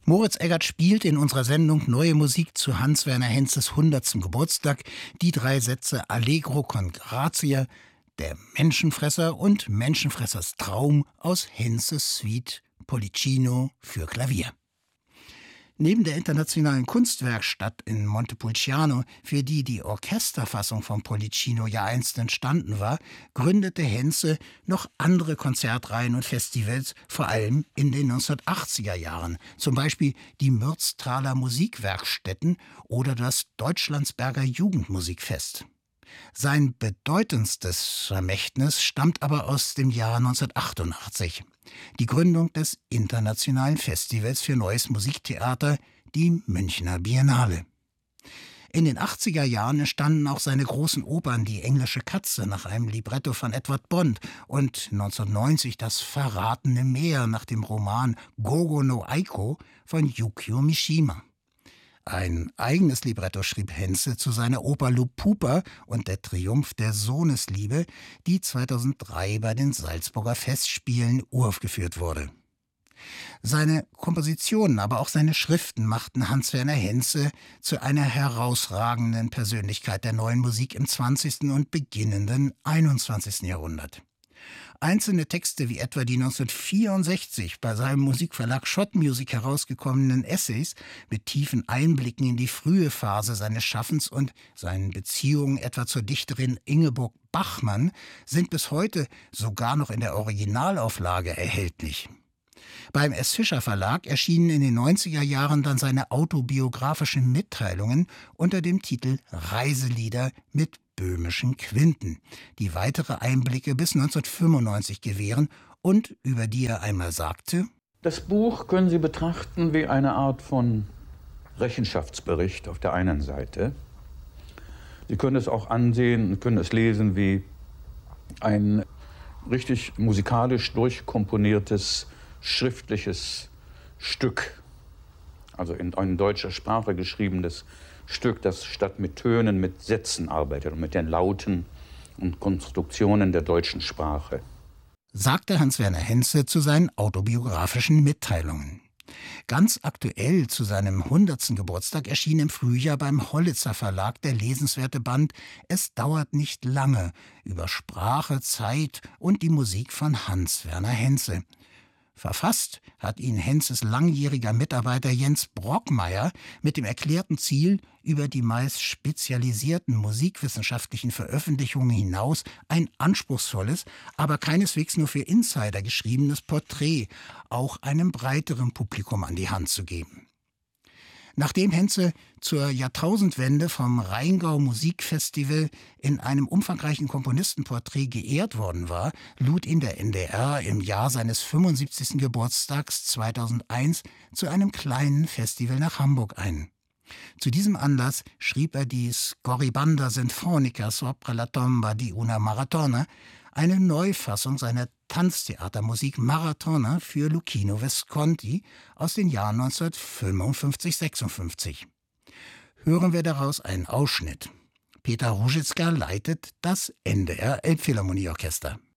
Moritz Eggert spielt in unserer Sendung Neue Musik zu Hans-Werner Henzes 100. Geburtstag die 3 Sätze Allegro con gratia, Der Menschenfresser und Menschenfressers Traum aus Henzes Suite Pollicino für Klavier. Neben der Internationalen Kunstwerkstatt in Montepulciano, für die die Orchesterfassung von Pollicino ja einst entstanden war, gründete Henze noch andere Konzertreihen und Festivals, vor allem in den 1980er Jahren, zum Beispiel die Mürztaler Musikwerkstätten oder das Deutschlandsberger Jugendmusikfest. Sein bedeutendstes Vermächtnis stammt aber aus dem Jahr 1988, die Gründung des Internationalen Festivals für Neues Musiktheater, die Münchner Biennale. In den 80er Jahren entstanden auch seine großen Opern Die englische Katze nach einem Libretto von Edward Bond und 1990 Das verratene Meer nach dem Roman Gogo no Aiko von Yukio Mishima. Ein eigenes Libretto schrieb Henze zu seiner Oper Lupupa und der Triumph der Sohnesliebe, die 2003 bei den Salzburger Festspielen uraufgeführt wurde. Seine Kompositionen, aber auch seine Schriften machten Hans-Werner Henze zu einer herausragenden Persönlichkeit der neuen Musik im 20. und beginnenden 21. Jahrhundert. Einzelne Texte wie etwa die 1964 bei seinem Musikverlag Schott Music herausgekommenen Essays mit tiefen Einblicken in die frühe Phase seines Schaffens und seinen Beziehungen etwa zur Dichterin Ingeborg Bachmann sind bis heute sogar noch in der Originalauflage erhältlich. Beim S. Fischer Verlag erschienen in den 90er Jahren dann seine autobiografischen Mitteilungen unter dem Titel Reiselieder mit böhmischen Quinten, die weitere Einblicke bis 1995 gewähren und über die er einmal sagte: Das Buch können Sie betrachten wie eine Art von Rechenschaftsbericht auf der einen Seite. Sie können es auch ansehen, können es lesen wie ein richtig musikalisch durchkomponiertes, schriftliches Stück, also in deutscher Sprache geschriebenes Stück, das statt mit Tönen mit Sätzen arbeitet und mit den Lauten und Konstruktionen der deutschen Sprache. Sagte Hans-Werner Henze zu seinen autobiografischen Mitteilungen. Ganz aktuell zu seinem 100. Geburtstag erschien im Frühjahr beim Hollitzer Verlag der lesenswerte Band Es dauert nicht lange über Sprache, Zeit und die Musik von Hans-Werner Henze. Verfasst hat ihn Henzes langjähriger Mitarbeiter Jens Brockmeier mit dem erklärten Ziel, über die meist spezialisierten musikwissenschaftlichen Veröffentlichungen hinaus ein anspruchsvolles, aber keineswegs nur für Insider geschriebenes Porträt auch einem breiteren Publikum an die Hand zu geben. Nachdem Henze zur Jahrtausendwende vom Rheingau Musikfestival in einem umfangreichen Komponistenporträt geehrt worden war, lud ihn der NDR im Jahr seines 75. Geburtstags 2001 zu einem kleinen Festival nach Hamburg ein. Zu diesem Anlass schrieb er die Scorribanda Sinfonica sopra la tomba di una Maratona, eine Neufassung seiner Tanztheatermusik Maratona für Luchino Visconti aus den Jahren 1955-56. Hören wir daraus einen Ausschnitt. Peter Ruzicka leitet das NDR Elbphilharmonieorchester.